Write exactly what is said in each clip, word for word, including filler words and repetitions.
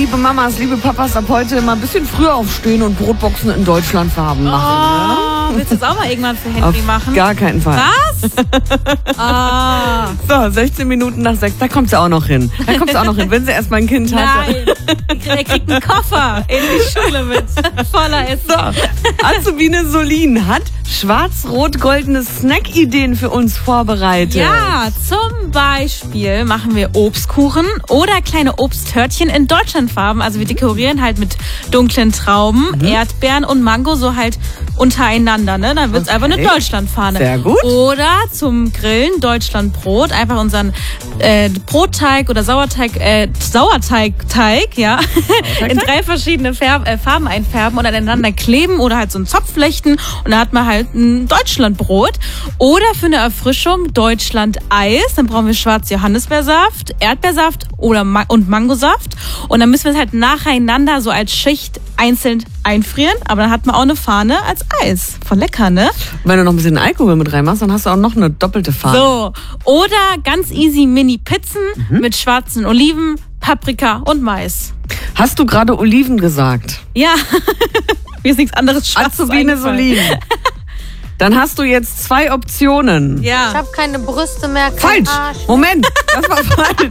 liebe Mamas, liebe Papas, ab heute mal ein bisschen früher aufstehen und Brotboxen in Deutschlandfarben machen. Oh, willst du das auch mal irgendwann für Henry Auf machen? Gar keinen Fall. Was? Ah. So, sechzehn Minuten nach sechs, da kommt sie auch noch hin. Da kommt sie auch noch hin, wenn sie erst mal ein Kind hatte. Nein, er kriegt einen Koffer in die Schule mit voller Essen. So, Azubine Solin hat schwarz-rot-goldene Snack-Ideen für uns vorbereitet. Ja, zum Beispiel machen wir Obstkuchen oder kleine Obsttörtchen in Deutschlandfarben. Also wir dekorieren halt mit dunklen Trauben, mhm. Erdbeeren und Mango so halt untereinander. Ne? Dann wird es okay. einfach eine Deutschlandfahne. Sehr gut. Oder zum Grillen Deutschlandbrot. Einfach unseren äh, Brotteig oder Sauerteig, äh, Sauerteigteig, ja, Sauerteig? in drei verschiedene Färb, äh, Farben einfärben und aneinander kleben oder halt so einen Zopf flechten und dann hat man halt ein Deutschlandbrot. Oder für eine Erfrischung Deutschland-Eis. Dann brauchen wir schwarz Johannisbeersaft, Erdbeersaft oder Ma- und Mangosaft. Und dann müssen wir es halt nacheinander so als Schicht einzeln einfrieren. Aber dann hat man auch eine Fahne als Eis. Voll lecker, ne? Wenn du noch ein bisschen Alkohol mit reinmachst, dann hast du auch noch eine doppelte Fahne. So. Oder ganz easy Mini-Pizzen mhm. mit schwarzen Oliven, Paprika und Mais. Hast du gerade Oliven gesagt? Ja. Mir ist nichts anderes Schwarzes Azubine Solin. Dann hast du jetzt zwei Optionen. Ja. Ich habe keine Brüste mehr. Falsch. Arsch. Moment, das war falsch.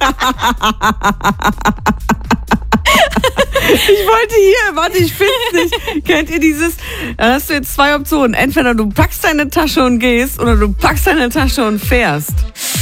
Ich wollte hier, warte, ich finde es nicht. Kennt ihr dieses, da hast du jetzt zwei Optionen. Entweder du packst deine Tasche und gehst oder du packst deine Tasche und fährst.